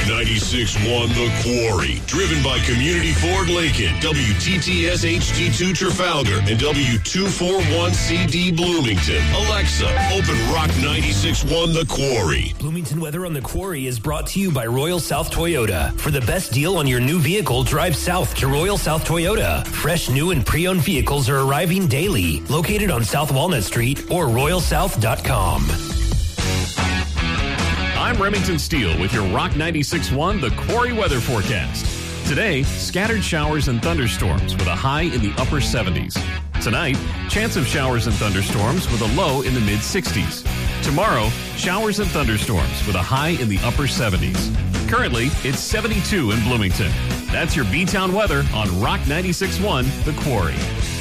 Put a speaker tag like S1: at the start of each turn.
S1: 96.1 The Quarry. Driven by Community Ford Lincoln, WTTS HD2 Trafalgar, and W241CD Bloomington. Alexa, open Rock 96.1 The Quarry.
S2: Bloomington Weather on The Quarry is brought to you by Royal South Toyota. For the best deal on your new vehicle, drive south to Royal South Toyota. Fresh, new, and pre-owned vehicles are arriving daily. Located on South Walnut Street or royalsouth.com.
S3: I'm Remington Steele with your Rock 96.1 The Quarry weather forecast. Today, scattered showers and thunderstorms with a high in the upper 70s. Tonight, chance of showers and thunderstorms with a low in the mid-60s. Tomorrow, showers and thunderstorms with a high in the upper 70s. Currently, it's 72 in Bloomington. That's your B-Town weather on Rock 96.1 The Quarry.